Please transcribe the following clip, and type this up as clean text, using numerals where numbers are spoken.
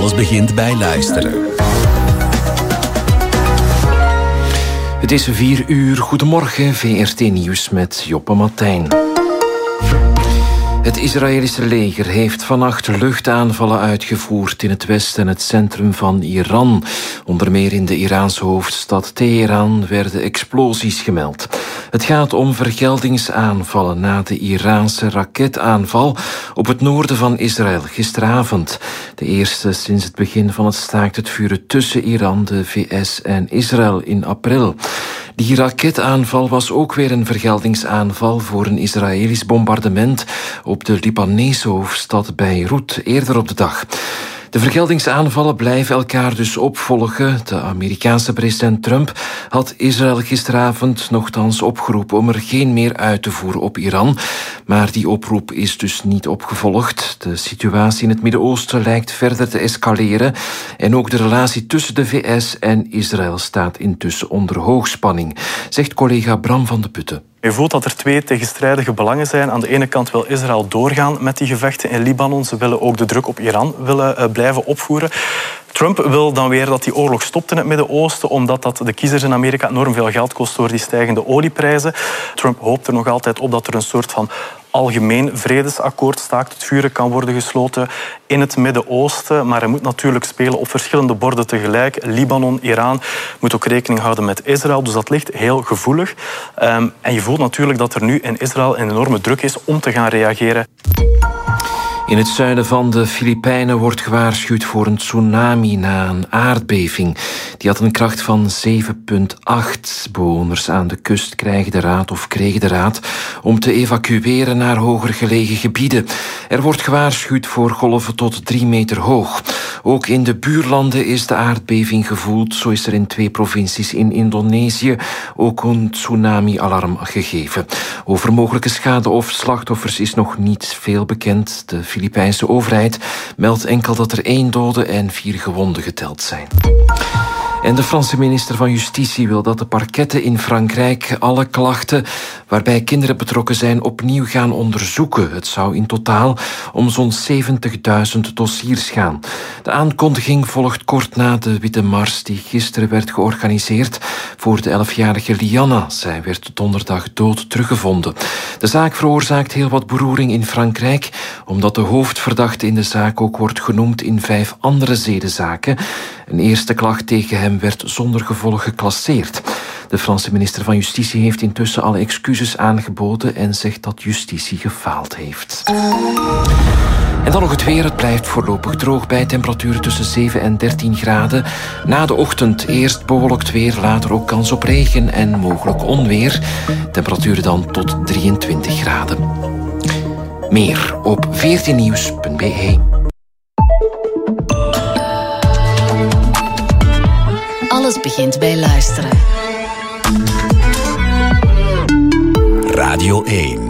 Alles begint bij luisteren. Het is 4 uur. Goedemorgen, VRT Nieuws met Joppe Martijn. Het Israëlische leger heeft vannacht luchtaanvallen uitgevoerd in het westen en het centrum van Iran. Onder meer in de Iraanse hoofdstad Teheran werden explosies gemeld. Het gaat om vergeldingsaanvallen na de Iraanse raketaanval op het noorden van Israël gisteravond. De eerste sinds het begin van het staakt het vuren tussen Iran, de VS en Israël in april. Die raketaanval was ook weer een vergeldingsaanval voor een Israëlisch bombardement op de Libanese hoofdstad Beirut eerder op de dag. De vergeldingsaanvallen blijven elkaar dus opvolgen. De Amerikaanse president Trump had Israël gisteravond nochtans opgeroepen om er geen meer uit te voeren op Iran. Maar die oproep is dus niet opgevolgd. De situatie in het Midden-Oosten lijkt verder te escaleren. En ook de relatie tussen de VS en Israël staat intussen onder hoogspanning, zegt collega Bram van de Putten. Je voelt dat er 2 tegenstrijdige belangen zijn. Aan de ene kant wil Israël doorgaan met die gevechten in Libanon. Ze willen ook de druk op Iran blijven opvoeren. Trump wil dan weer dat die oorlog stopt in het Midden-Oosten, omdat dat de kiezers in Amerika enorm veel geld kost door die stijgende olieprijzen. Trump hoopt er nog altijd op dat er een soort van algemeen vredesakkoord, staakt het vuren, kan worden gesloten in het Midden-Oosten. Maar hij moet natuurlijk spelen op verschillende borden tegelijk. Libanon, Iran, moet ook rekening houden met Israël. Dus dat ligt heel gevoelig. En je voelt natuurlijk dat er nu in Israël een enorme druk is om te gaan reageren. In het zuiden van de Filipijnen wordt gewaarschuwd voor een tsunami na een aardbeving. Die had een kracht van 7,8. Bewoners aan de kust kregen de raad om te evacueren naar hoger gelegen gebieden. Er wordt gewaarschuwd voor golven tot 3 meter hoog. Ook in de buurlanden is de aardbeving gevoeld. Zo is er in 2 provincies in Indonesië ook een tsunami-alarm gegeven. Over mogelijke schade of slachtoffers is nog niet veel bekend. De Filipijnse overheid meldt enkel dat er 1 dode en 4 gewonden geteld zijn. En de Franse minister van Justitie wil dat de parketten in Frankrijk alle klachten waarbij kinderen betrokken zijn opnieuw gaan onderzoeken. Het zou in totaal om zo'n 70.000 dossiers gaan. De aankondiging volgt kort na de Witte Mars die gisteren werd georganiseerd voor de 11-jarige Lianna. Zij werd donderdag dood teruggevonden. De zaak veroorzaakt heel wat beroering in Frankrijk, omdat de hoofdverdachte in de zaak ook wordt genoemd in 5 andere zedenzaken. Een eerste klacht tegen hem werd zonder gevolg geclasseerd. De Franse minister van Justitie heeft intussen alle excuses aangeboden en zegt dat justitie gefaald heeft. En dan nog het weer. Het blijft voorlopig droog bij temperaturen tussen 7 en 13 graden. Na de ochtend eerst bewolkt weer, later ook kans op regen en mogelijk onweer. Temperaturen dan tot 23 graden. Meer op 14nieuws.be. Alles begint bij luisteren. Radio 1.